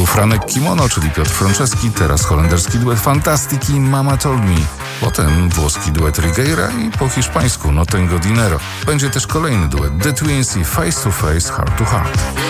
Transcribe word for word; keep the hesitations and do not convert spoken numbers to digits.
Franek Kimono, czyli Piotr Franceski, teraz holenderski duet Fantastic i Mama Told Me. Potem włoski duet Rigueira i po hiszpańsku No Tengo Dinero. Będzie też kolejny duet The Twins i Face to Face, Heart to Heart.